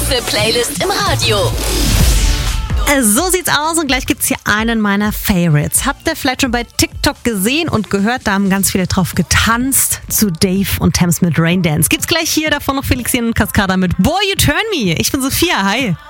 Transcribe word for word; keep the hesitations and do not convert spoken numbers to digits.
beste Playlist im Radio. So sieht's aus und gleich gibt's hier einen meiner Favorites. Habt ihr vielleicht schon bei TikTok gesehen und gehört, da haben ganz viele drauf getanzt zu Dave und Thames mit Rain Dance. Gibt's gleich hier, davon noch Felix und Cascada mit Boy You Turn Me. Ich bin Sophia, hi.